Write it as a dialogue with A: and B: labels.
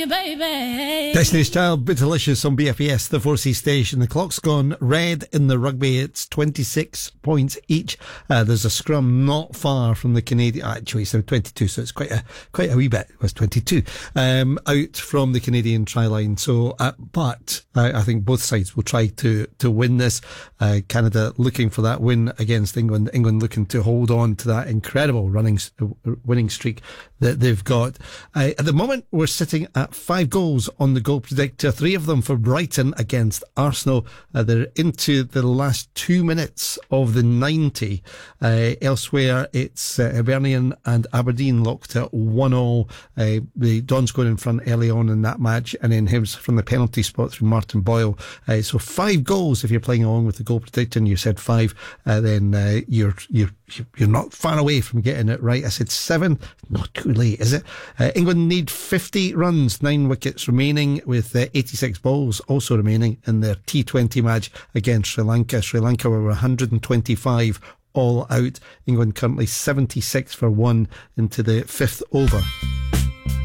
A: Destiny's Child, Bootylicious on BFES, the 4C station. The clock's gone red in the rugby. It's 26 points each. There's a scrum not far from the Canadian. Actually, so 22, so it's quite a wee bit. It was 22 out from the Canadian try line. So, but I think both sides will try to win this. Canada looking for that win against England. England looking to hold on to that incredible winning streak that they've got. At the moment, we're sitting at 5 goals on the goal predictor, 3 of them for Brighton against Arsenal. They're into the last 2 minutes of the 90. Elsewhere, it's Hibernian and Aberdeen locked at 1-1. The Dons going in front early on in that match, and then Hibs from the penalty spot through Martin Boyle. So 5 goals if you're playing along with the goal predictor, and you said 5, then you're not far away from getting it right. I said 7, not too late, is it? England need 50 runs, 9 wickets remaining, with 86 balls also remaining in their T20 match against Sri Lanka. Sri Lanka were 125 all out. England currently 76 for 1 into the 5th over.